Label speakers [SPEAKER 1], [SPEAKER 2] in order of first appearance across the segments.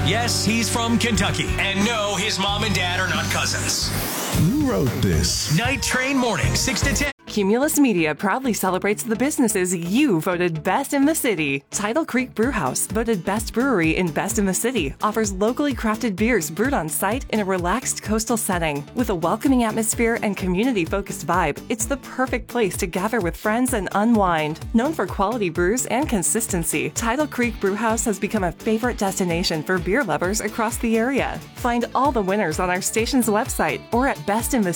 [SPEAKER 1] Yes, he's from Kentucky. And no, his mom and dad are not cousins.
[SPEAKER 2] Who wrote this?
[SPEAKER 1] Night Train Morning, 6 to 10.
[SPEAKER 3] Cumulus Media proudly celebrates the businesses you voted best in the city. Tidal Creek Brewhouse, voted best brewery in best in the city, offers locally crafted beers brewed on site in a relaxed coastal setting. With a welcoming atmosphere and community-focused vibe, it's the perfect place to gather with friends and unwind. Known for quality brews and consistency, Tidal Creek Brewhouse has become a favorite destination for beer lovers across the area. Find all the winners on our station's website or at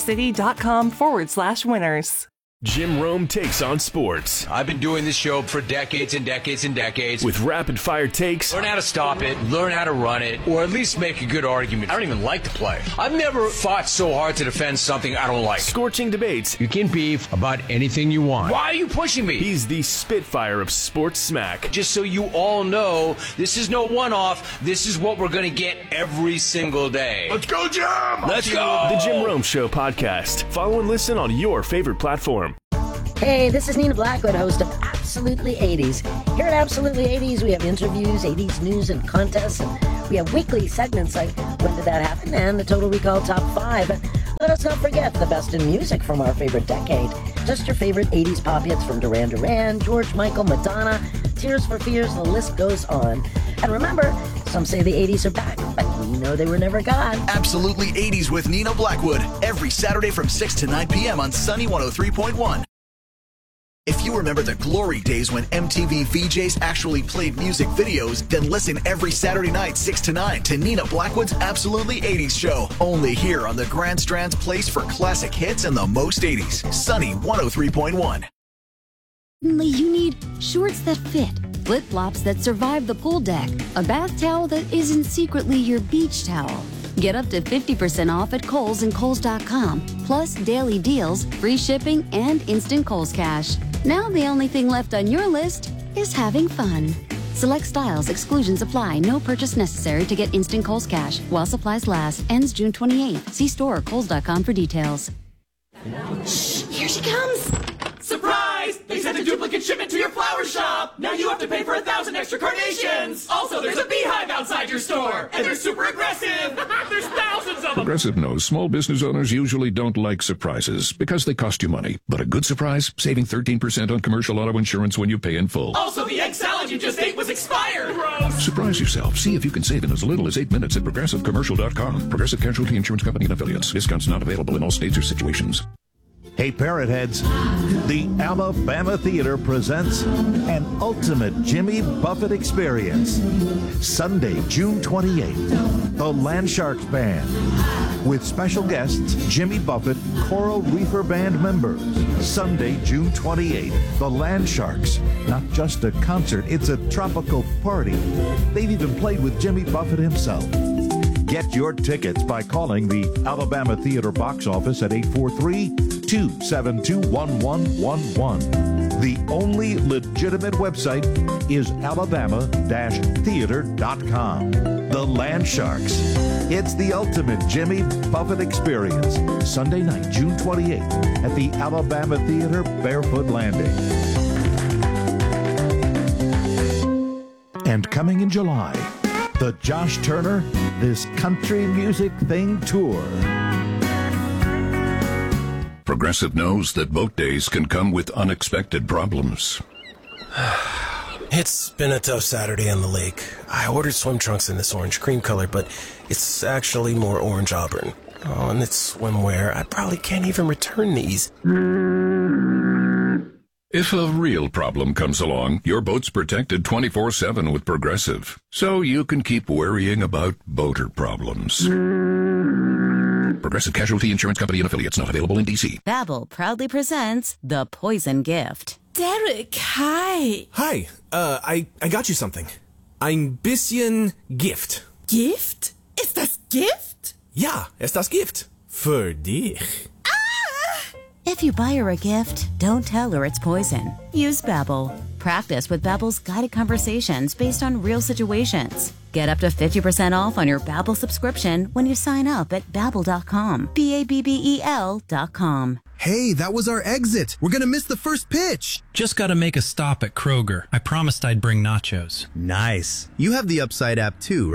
[SPEAKER 3] bestinthecity.com/winners.
[SPEAKER 4] Jim Rome takes on sports.
[SPEAKER 5] I've been doing this show for decades and decades and decades.
[SPEAKER 4] With rapid-fire takes.
[SPEAKER 5] Learn how to stop it, learn how to run it, or at least make a good argument. I don't even like the play. I've never fought so hard to defend something I don't like.
[SPEAKER 4] Scorching debates.
[SPEAKER 5] You can beef about anything you want. Why are you pushing me?
[SPEAKER 4] He's the Spitfire of sports smack.
[SPEAKER 5] Just so you all know, this is no one-off. This is what we're going to get every single day.
[SPEAKER 2] Let's go, Jim!
[SPEAKER 5] Let's go!
[SPEAKER 4] The Jim Rome Show podcast. Follow and listen on your favorite platform.
[SPEAKER 6] Hey, this is Nina Blackwood, host of Absolutely 80s. Here at Absolutely 80s, we have interviews, 80s news and contests, and we have weekly segments like When Did That Happen? And the Total Recall Top 5. Let us not forget the best in music from our favorite decade. Just your favorite 80s pop hits from Duran Duran, George Michael, Madonna, Tears for Fears, the list goes on. And remember, some say the 80s are back, but we know they were never gone.
[SPEAKER 7] Absolutely 80s with Nina Blackwood, every Saturday from 6 to 9 p.m. on Sunny 103.1. If you remember the glory days when MTV VJs actually played music videos, then listen every Saturday night 6 to 9 to Nina Blackwood's Absolutely 80s show. Only here on the Grand Strand's place for classic hits and the most 80s. Sunny 103.1.
[SPEAKER 8] You need shorts that fit, flip-flops that survive the pool deck, a bath towel that isn't secretly your beach towel. Get up to 50% off at Kohl's and Kohls.com, plus daily deals, free shipping, and instant Kohl's Cash. Now the only thing left on your list is having fun. Select styles, exclusions apply. No purchase necessary to get instant Kohl's Cash. While supplies last. Ends June 28th. See store or Kohls.com for details.
[SPEAKER 9] Shh! Here she comes! Surprise! They sent a duplicate shipment to your flower shop! Now you have to pay for 1,000 extra carnations! Also, there's a beehive outside your store! And they're super aggressive! There's thousands of them!
[SPEAKER 10] Progressive knows small business owners usually don't like surprises because they cost you money. But a good surprise? Saving 13% on commercial auto insurance when you pay in full.
[SPEAKER 9] Also, the egg salad you just ate was expired! Gross!
[SPEAKER 10] Surprise yourself. See if you can save in as little as 8 minutes at ProgressiveCommercial.com. Progressive Casualty Insurance Company and Affiliates. Discounts not available in all states or situations.
[SPEAKER 11] Hey, Parrot Heads, the Alabama Theater presents an ultimate Jimmy Buffett experience. Sunday, June 28th, the Land Sharks Band. With special guests, Jimmy Buffett, Coral Reefer Band members. Sunday, June 28th, the Land Sharks. Not just a concert, it's a tropical party. They've even played with Jimmy Buffett himself. Get your tickets by calling the Alabama Theater box office at 843-272-1111. The only legitimate website is alabama-theater.com. The Land Sharks. It's the ultimate Jimmy Buffett experience. Sunday night, June 28th at the Alabama Theater, Barefoot Landing. And coming in July, the Josh Turner This Country Music Thing Tour.
[SPEAKER 10] Progressive knows that boat days can come with unexpected problems.
[SPEAKER 12] It's been a tough Saturday on the lake. I ordered swim trunks in this orange cream color, but it's actually more orange auburn. Oh, and it's swimwear. I probably can't even return these.
[SPEAKER 10] If a real problem comes along, your boat's protected 24/7 with Progressive, so you can keep worrying about boater problems. Progressive Casualty Insurance Company and Affiliates, not available in D.C.
[SPEAKER 13] Babbel proudly presents The Poison Gift.
[SPEAKER 14] Derek, hi.
[SPEAKER 12] Hi, I got you something. Ein bisschen Gift.
[SPEAKER 14] Gift? Ist das Gift?
[SPEAKER 12] Ja, ist das Gift. Für dich.
[SPEAKER 13] If you buy her a gift, don't tell her it's poison. Use Babbel. Practice with Babbel's guided conversations based on real situations. Get up to 50% off on your Babbel subscription when you sign up at Babbel.com. Babbel.com.
[SPEAKER 15] Hey, that was our exit. We're gonna miss the first pitch.
[SPEAKER 16] Just gotta make a stop at Kroger. I promised I'd bring nachos.
[SPEAKER 15] Nice. You have the Upside app too, right?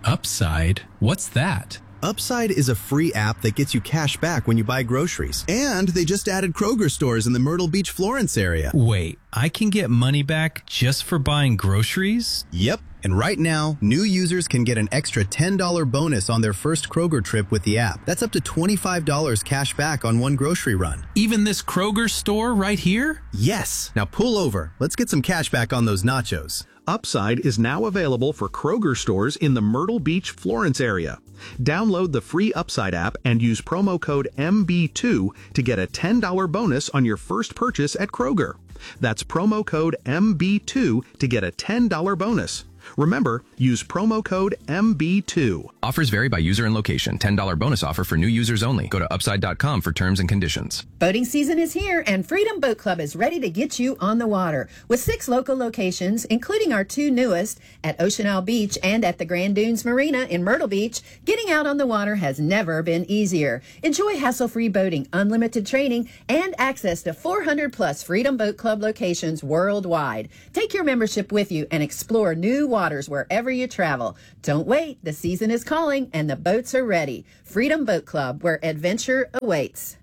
[SPEAKER 16] Upside? What's that?
[SPEAKER 15] Upside is a free app that gets you cash back when you buy groceries. And they just added Kroger stores in the Myrtle Beach, Florence area.
[SPEAKER 16] Wait, I can get money back just for buying groceries?
[SPEAKER 15] Yep. And right now, new users can get an extra $10 bonus on their first Kroger trip with the app. That's up to $25 cash back on one grocery run.
[SPEAKER 16] Even this Kroger store right here?
[SPEAKER 15] Yes. Now pull over. Let's get some cash back on those nachos.
[SPEAKER 17] Upside is now available for Kroger stores in the Myrtle Beach, Florence area. Download the free Upside app and use promo code MB2 to get a $10 bonus on your first purchase at Kroger. That's promo code MB2 to get a $10 bonus. Remember, use promo code MB2.
[SPEAKER 18] Offers vary by user and location. $10 bonus offer for new users only. Go to upside.com for terms and conditions.
[SPEAKER 19] Boating season is here, and Freedom Boat Club is ready to get you on the water. With 6 local locations, including our 2 newest at Ocean Isle Beach and at the Grand Dunes Marina in Myrtle Beach, getting out on the water has never been easier. Enjoy hassle-free boating, unlimited training, and access to 400-plus Freedom Boat Club locations worldwide. Take your membership with you and explore new waters wherever you travel. Don't wait. The season is calling and the boats are ready. Freedom Boat Club, where adventure awaits.